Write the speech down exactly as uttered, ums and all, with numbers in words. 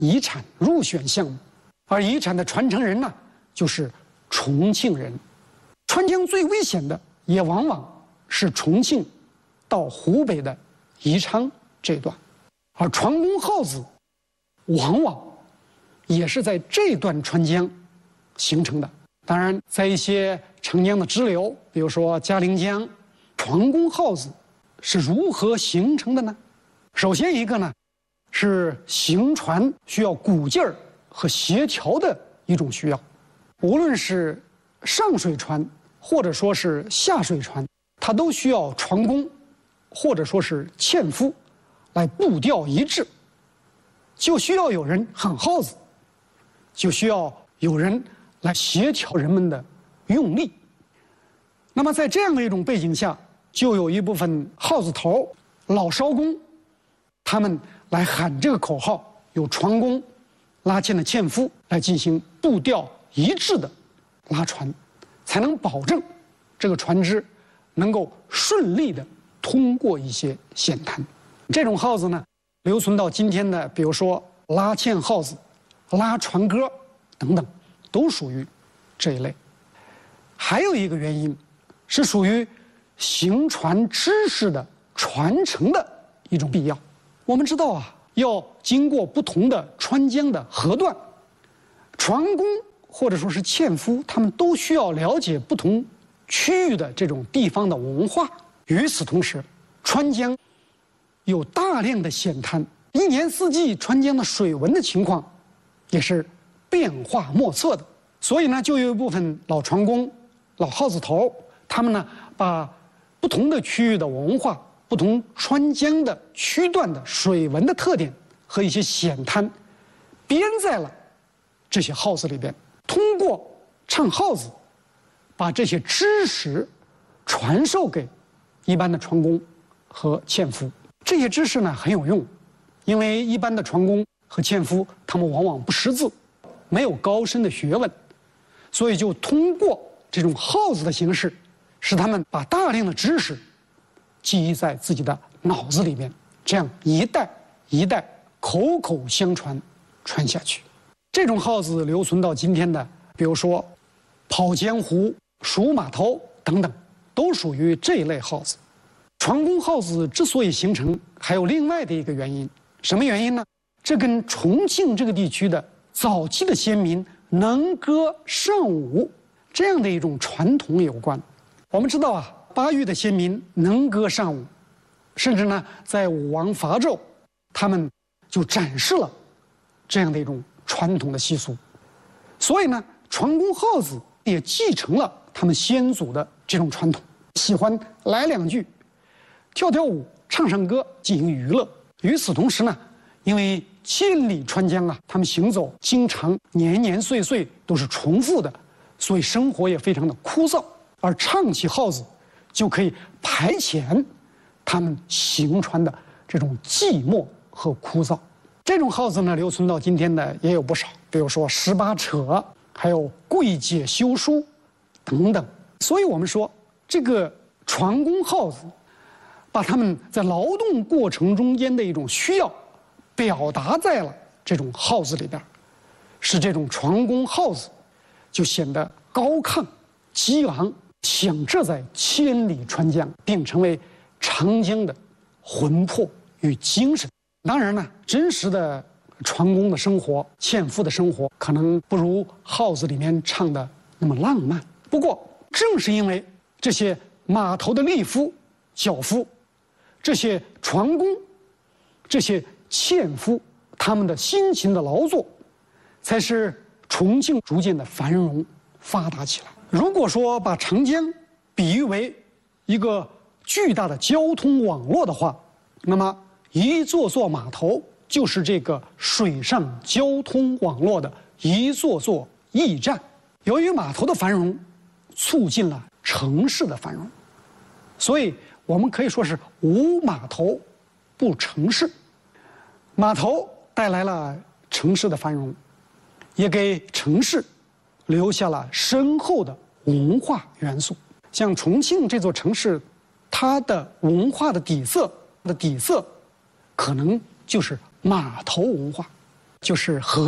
遗产入选项目，而遗产的传承人呢，就是重庆人。川江最危险的也往往是重庆到湖北的宜昌这段，而船工号子往往也是在这段川江形成的。当然，在一些长江的支流，比如说嘉陵江，船工号子是如何形成的呢？首先一个呢，是行船需要鼓劲儿和协调的一种需要，无论是上水船或者说是下水船，它都需要船工或者说是纤夫来步调一致，就需要有人喊号子，就需要有人来协调人们的用力。那么在这样的一种背景下，就有一部分号子头老艄工，他们来喊这个口号，有船工、拉纤的纤夫来进行步调一致的拉船，才能保证这个船只能够顺利的通过一些险滩。这种号子呢，留存到今天的，比如说拉纤号子、拉船歌等等，都属于这一类。还有一个原因是属于行船知识的传承的一种必要。我们知道啊，要经过不同的川江的河段，船工或者说是纤夫，他们都需要了解不同区域的这种地方的文化。与此同时，川江有大量的险滩，一年四季川江的水文的情况也是变化莫测的。所以呢，就有一部分老船工、老号子头，他们呢把不同的区域的文化、不同川江的区段的水文的特点和一些险滩，编在了这些号子里边。通过唱号子，把这些知识传授给一般的船工和纤夫。这些知识呢很有用，因为一般的船工和纤夫他们往往不识字，没有高深的学问，所以就通过这种号子的形式，使他们把大量的知识记忆在自己的脑子里面，这样一代一代口口相传传下去。这种号子留存到今天的，比如说跑江湖、数码头等等，都属于这一类号子。船工号子之所以形成，还有另外的一个原因，什么原因呢？这跟重庆这个地区的早期的先民能歌善舞这样的一种传统有关。我们知道啊，巴渝的先民能歌善舞，甚至呢，在武王伐纣，他们就展示了这样的一种传统的习俗。所以呢，船工号子也继承了他们先祖的这种传统，喜欢来两句，跳跳舞，唱唱歌，进行娱乐。与此同时呢，因为千里川江啊，他们行走经常年年岁岁都是重复的，所以生活也非常的枯燥。而唱起号子，就可以排遣他们行船的这种寂寞和枯燥。这种号子呢，留存到今天的也有不少，比如说十八扯，还有柜姐修书等等。所以我们说，这个船工号子把他们在劳动过程中间的一种需要表达在了这种号子里边，使这种船工号子就显得高亢激昂，响彻在千里川江，并成为长江的魂魄与精神。当然呢，真实的船工的生活、纤夫的生活，可能不如号子里面唱的那么浪漫。不过，正是因为这些码头的力夫、脚夫，这些船工，这些纤夫，他们的辛勤的劳作，才使重庆逐渐的繁荣发达起来。如果说把长江比喻为一个巨大的交通网络的话，那么一座座码头就是这个水上交通网络的一座座驿站。由于码头的繁荣，促进了城市的繁荣，所以我们可以说是无码头不成市。码头带来了城市的繁荣，也给城市留下了深厚的文化元素。像重庆这座城市，它的文化的底色的底色，可能就是码头文化。 就是河。